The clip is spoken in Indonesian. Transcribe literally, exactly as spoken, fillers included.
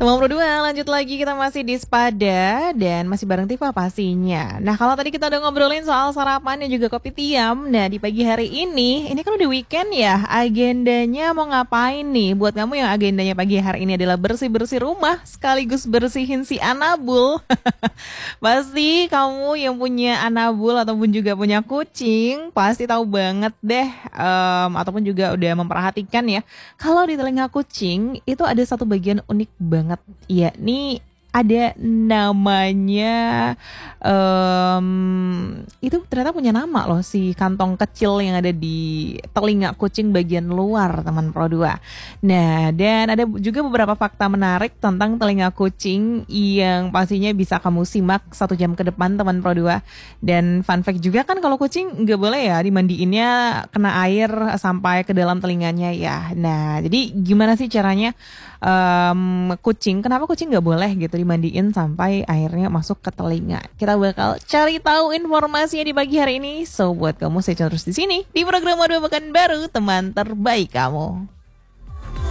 Teman Pro dua, lanjut lagi kita masih di Spada dan masih bareng Tifa pastinya. Nah, kalau tadi kita udah ngobrolin soal sarapan dan juga kopi tiam. Nah, di pagi hari ini, ini kan udah weekend ya, agendanya mau ngapain nih? Buat kamu yang agendanya pagi hari ini adalah bersih-bersih rumah sekaligus bersihin si Anabul. Pasti kamu yang punya Anabul ataupun juga punya kucing, pasti tahu banget deh, em, ataupun juga udah memperhatikan ya. Kalau di telinga kucing itu ada satu bagian unik banget, yakni ada namanya, em, itu ternyata punya nama loh si kantong kecil yang ada di telinga kucing bagian luar, teman Pro dua. Nah, dan ada juga beberapa fakta menarik tentang telinga kucing yang pastinya bisa kamu simak satu jam ke depan, teman Pro dua. Dan fun fact juga kan kalau kucing nggak boleh ya dimandiinnya kena air sampai ke dalam telinganya ya. Nah, jadi gimana sih caranya em, kucing, kenapa kucing nggak boleh gitu dimandiin sampai airnya masuk ke telinga? Kita bakal cari tahu informasinya di pagi hari ini. So, buat kamu stay tune terus di sini di program Dua Pekan Baru, teman terbaik kamu.